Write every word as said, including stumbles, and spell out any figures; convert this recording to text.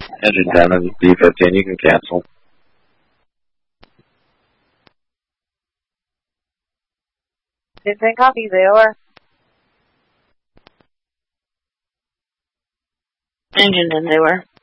Engine down on B fifteen, you can cancel. fifteen copies, A O R. Engine in, they were.